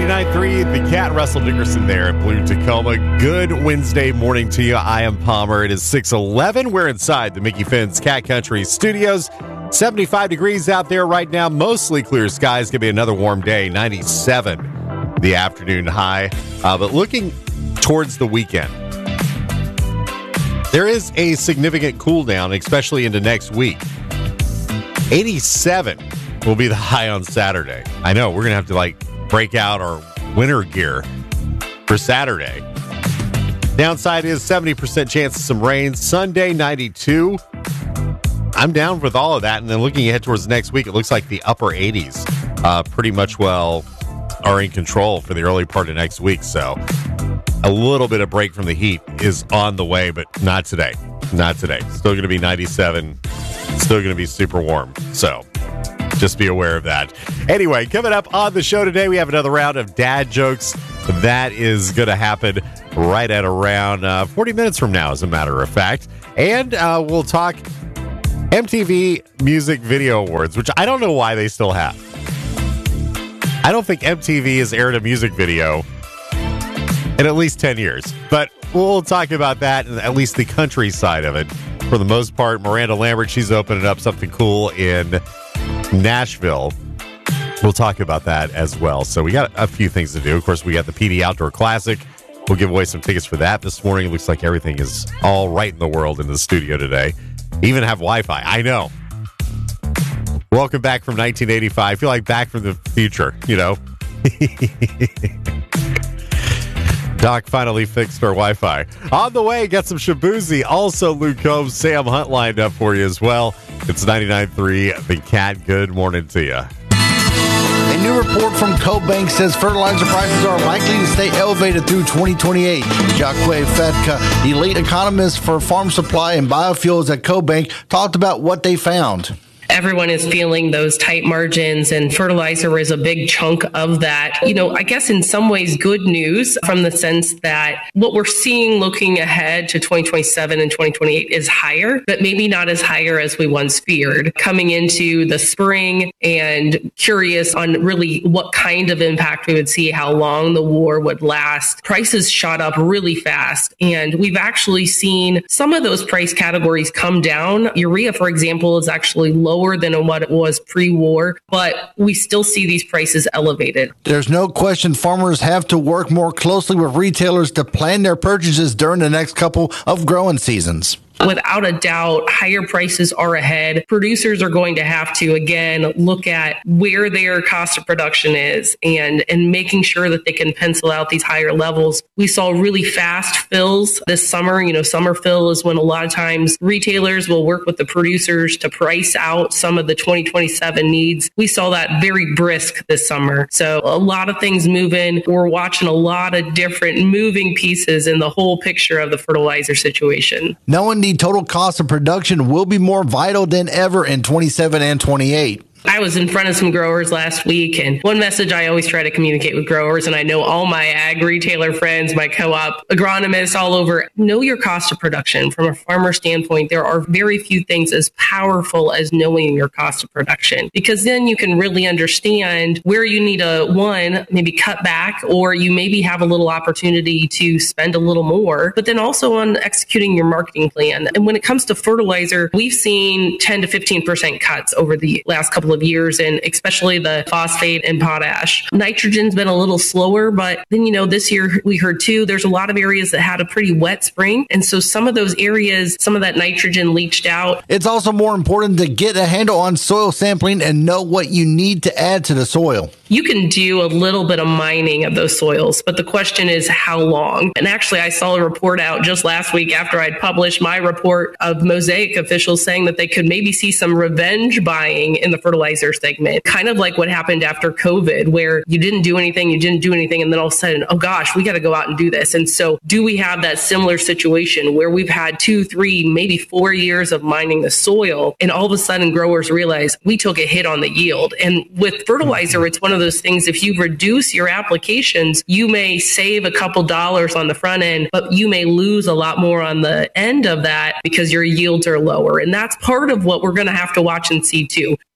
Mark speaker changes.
Speaker 1: 99.3, the Cat, Russell Dickerson there in Blue Tacoma. Good Wednesday morning to you. I am Palmer. It is 6:11. We're inside the Mickey Finn's Cat Country Studios. 75 degrees out there right now. Mostly clear skies. Going to be another warm day. 97 the afternoon high. But looking towards the weekend, there is a significant cool down, especially into next week. 87 will be the high on Saturday. I know we're going to have to break out our winter gear for Saturday. Downside is 70% chance of some rain. Sunday, 92. I'm down with all of that. And then looking ahead towards next week, it looks like the upper 80s pretty much are in control for the early part of next week. So a little bit of break from the heat is on the way, but not today. Not today. Still going to be 97. Still going to be super warm. So just be aware of that. Anyway, coming up on the show today, we have another round of dad jokes. That is going to happen right at around 40 minutes from now, as a matter of fact. And we'll talk MTV Music Video Awards, which I don't know why they still have. I don't think MTV has aired a music video in at least 10 years. But we'll talk about that and at least the country side of it. For the most part, Miranda Lambert, she's opening up something cool in Nashville. We'll talk about that as well. So we got a few things to do. Of course, we got the PD Outdoor Classic. We'll give away some tickets for that this morning. It looks like everything is all right in the world in the studio today. Even have Wi-Fi. I know. Welcome back from 1985. I feel like back from the future, you know. Doc finally fixed our Wi-Fi. On the way, got some Shabuzi. Also, Luke Combs, Sam Hunt lined up for you as well. It's 99.3 The Cat. Good morning to you.
Speaker 2: A new report from CoBank says fertilizer prices are likely to stay elevated through 2028. Jacques Fetka, elite economist for farm supply and biofuels at CoBank, talked about what they found.
Speaker 3: Everyone is feeling those tight margins, and fertilizer is a big chunk of that. You know, I guess in some ways good news from the sense that what we're seeing looking ahead to 2027 and 2028 is higher, but maybe not as higher as we once feared. Coming into the spring and curious on really what kind of impact we would see, how long the war would last. Prices shot up really fast, and we've actually seen some of those price categories come down. Urea, for example, is actually lower than what it was pre-war, but we still see these prices elevated.
Speaker 2: There's no question farmers have to work more closely with retailers to plan their purchases during the next couple of growing seasons.
Speaker 3: Without a doubt, higher prices are ahead. Producers are going to have to, again, look at where their cost of production is and making sure that they can pencil out these higher levels. We saw really fast fills this summer. You know, summer fill is when a lot of times retailers will work with the producers to price out some of the 2027 needs. We saw that very brisk this summer. So a lot of things moving. We're watching a lot of different moving pieces in the whole picture of the fertilizer situation.
Speaker 2: Knowing the total cost of production will be more vital than ever in 27 and 28.
Speaker 3: I was in front of some growers last week, and one message I always try to communicate with growers, and I know all my ag retailer friends, my co-op agronomists all over, know your cost of production. From a farmer standpoint, there are very few things as powerful as knowing your cost of production, because then you can really understand where you need to, maybe cut back, or you maybe have a little opportunity to spend a little more, but then also on executing your marketing plan. And when it comes to fertilizer, we've seen 10 to 15% cuts over the last couple of years, and especially the phosphate and potash. Nitrogen's been a little slower, but then, this year we heard too, there's a lot of areas that had a pretty wet spring. And so some of those areas, some of that nitrogen leached out.
Speaker 2: It's also more important to get a handle on soil sampling and know what you need to add to the soil.
Speaker 3: You can do a little bit of mining of those soils, but the question is how long? And actually, I saw a report out just last week after I'd published my report of Mosaic officials saying that they could maybe see some revenge buying in the fertilizer segment, kind of like what happened after COVID, where you didn't do anything, and then all of a sudden, oh gosh, we got to go out and do this. And so do we have that similar situation where we've had 2, 3, maybe 4 years of mining the soil, and all of a sudden growers realize we took a hit on the yield? And with fertilizer, it's one of those things, if you reduce your applications, you may save a couple dollars on the front end, but you may lose a lot more on the end of that because your yields are lower. And that's part of what we're going to have to watch and see too.